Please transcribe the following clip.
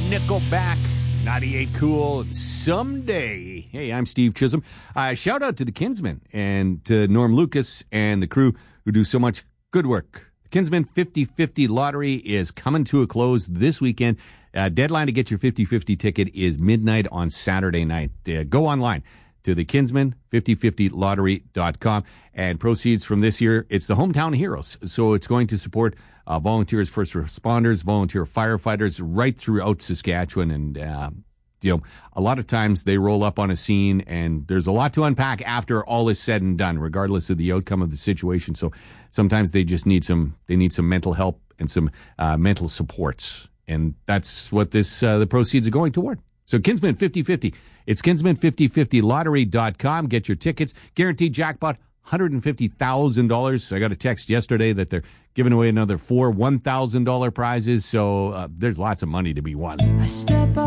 Nickelback, 98 Cool, Someday. Hey, I'm Steve Chisholm. Shout out to the Kinsmen and to Norm Lucas and the crew who do so much good work. The Kinsmen 50/50 lottery is coming to a close this weekend. Deadline to get your 50/50 ticket is midnight on Saturday night. Go online to the Kinsmen 5050lottery.com, and proceeds from this year, it's the Hometown Heroes. So it's going to support volunteers, first responders, volunteer firefighters right throughout Saskatchewan. And, a lot of times they roll up on a scene and there's a lot to unpack after all is said and done, regardless of the outcome of the situation. So sometimes they just need some mental help and some mental supports. And that's what the proceeds are going toward. So Kinsmen 50/50. It's Kinsmen5050lottery.com. Get your tickets. Guaranteed jackpot, $150,000. I got a text yesterday that they're giving away another 4 $1,000 prizes. So there's lots of money to be won.